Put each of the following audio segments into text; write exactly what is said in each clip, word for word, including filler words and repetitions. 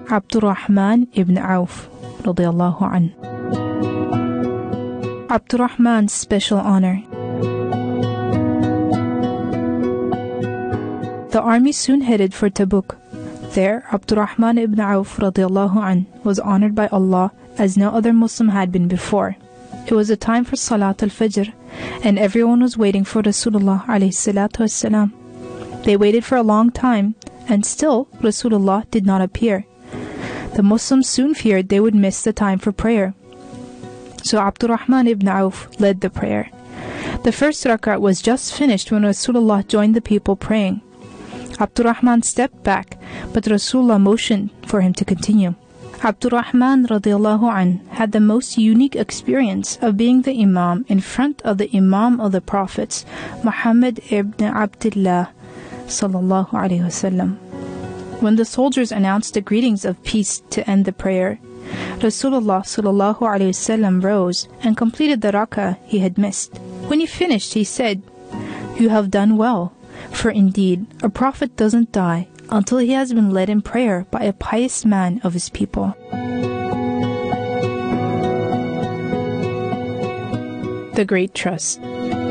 Abdurrahman ibn Auf radiyallahu anh. Abdurrahman's special honor. The army soon headed for Tabuk. There, Abdurrahman ibn Auf radiyallahu anh was honored by Allah as no other Muslim had been before. It was a time for Salat al-Fajr, and everyone was waiting for Rasulullah alayhi salatu wassalam. They waited for a long time, and still Rasulullah did not appear. The Muslims soon feared they would miss the time for prayer. So Abdurrahman ibn Auf led the prayer. The first rak'ah was just finished when Rasulullah joined the people praying. Abdurrahman stepped back, but Rasulullah motioned for him to continue. Abdurrahman radiyallahu anh had the most unique experience of being the Imam in front of the Imam of the Prophets, Muhammad ibn Abdullah sallallahu alayhi wasallam. When the soldiers announced the greetings of peace to end the prayer, Rasulullah sallallahu alayhi wasallam rose and completed the rak'ah he had missed. When he finished, he said, "You have done well, for indeed a prophet doesn't die until he has been led in prayer by a pious man of his people." The Great Trust.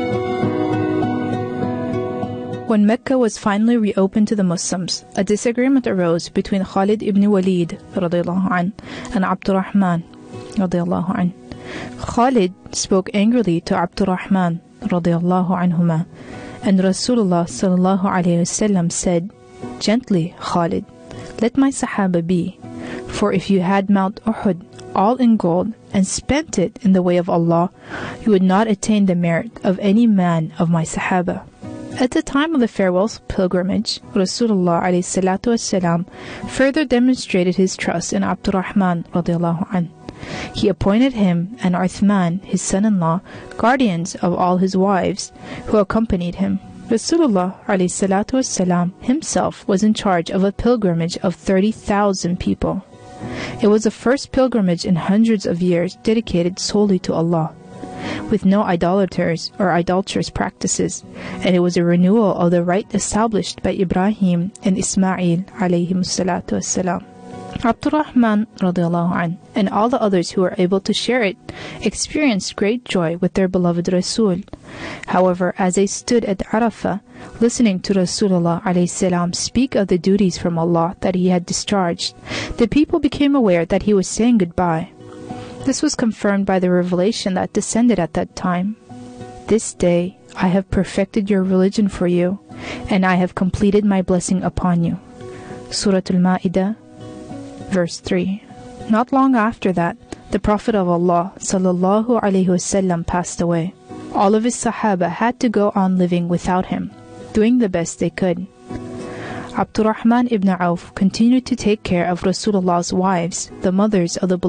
When Mecca was finally reopened to the Muslims, a disagreement arose between Khalid ibn Walid radiyallahu anh and Abdurrahman radiyallahu anh. Khalid spoke angrily to Abdurrahman radiyallahu anhuma, and Rasulullah sallallahu alayhi wasallam said, "Gently, Khalid, let my Sahaba be, for if you had Mount Uhud all in gold and spent it in the way of Allah, you would not attain the merit of any man of my Sahaba." At the time of the farewell pilgrimage, Rasulullah alayhi salatu wassalam further demonstrated his trust in Abdurrahman radiyallahu anh. He appointed him and Uthman, his son-in-law, guardians of all his wives, who accompanied him. Rasulullah alayhi salatu wassalam himself was in charge of a pilgrimage of thirty thousand people. It was the first pilgrimage in hundreds of years dedicated solely to Allah, with no idolaters or idolatrous practices, and it was a renewal of the rite established by Ibrahim and Ismail alayhim salatu wassalam. Abdurrahman radiyallahu anh and all the others who were able to share it experienced great joy with their beloved Rasul. However, as they stood at Arafah, listening to Rasulullah alayhi salam speak of the duties from Allah that he had discharged, the people became aware that he was saying goodbye. This was confirmed by the revelation that descended at that time. "This day I have perfected your religion for you, and I have completed my blessing upon you." Surah Al-Ma'idah, verse three. Not long after that, the Prophet of Allah sallallahu alaihi wasallam passed away. All of his Sahaba had to go on living without him, doing the best they could. Abdurrahman ibn Auf continued to take care of Rasulullah's wives, the mothers of the